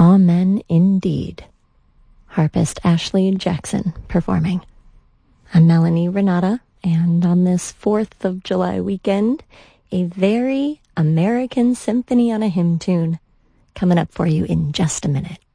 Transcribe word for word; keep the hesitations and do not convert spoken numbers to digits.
Amen indeed. Harpist Ashley Jackson performing. I'm Melanie Renata, and on this fourth of July weekend, a very American symphony on a hymn tune coming up for you in just a minute.